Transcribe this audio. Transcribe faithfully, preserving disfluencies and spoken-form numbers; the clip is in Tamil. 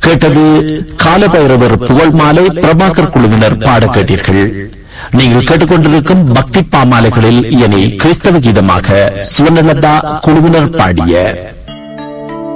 கேட்டது காலபைரவர் புகழ் மாலை பிரபாகர் குழுவினர் பாட கேட்டீர்கள். நீங்கள் கேட்டுக்கொண்டிருக்கும் பக்தி பாமாலைகளில் இனி கிறிஸ்தவ கீதமாக சுவர்ணலதா குழுவினர் பாடிய